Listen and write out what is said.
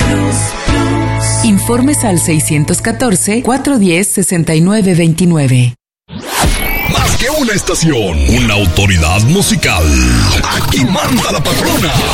Informes al 614-410-6929. Más que una estación, una autoridad musical. Aquí manda la patrona.